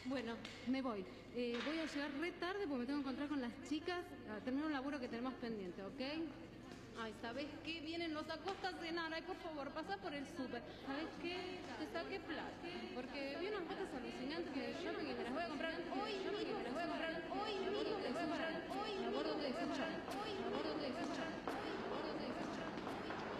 Bueno, me voy. Voy a llegar re tarde porque me tengo que encontrar con las chicas a terminar un laburo que tenemos pendiente, ¿ok? Ay, ¿sabes qué? Vienen los acostas a cenar. Ay, por favor, pasa por el súper. ¿Sabes qué? Te saqué plata. Porque vi unas botas alucinantes de shopping y me las voy a comprar hoy mismo.